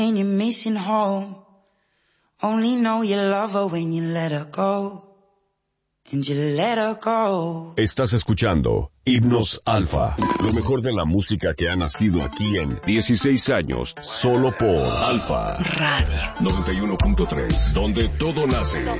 And you're missing home. Only know you love her when you let her go. And you let her go. Estás escuchando Himnos Alfa, lo mejor de la música que ha nacido aquí en 16 años, solo por Alfa Radio 91.3, donde todo nace.